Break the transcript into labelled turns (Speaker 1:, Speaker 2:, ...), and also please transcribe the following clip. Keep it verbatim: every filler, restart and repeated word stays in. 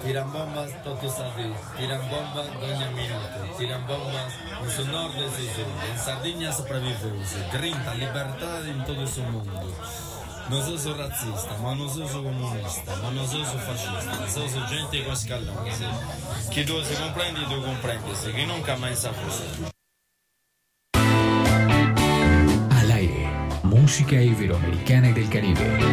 Speaker 1: Tiran bombas todos os dias, tiran bombas doña minuto, tiran bombas no seu norte e seu sul. Em Sardinha sobreviveu-se, trinta liberdade em todo esse mundo. Não sou só racista, mas não sou só comunista, mas não sou só fascista, sou só gente com escalões. Que tu se compreende e tu comprendes, que nunca mais se acusa.
Speaker 2: Al aire, música iberoamericana y del Caribe.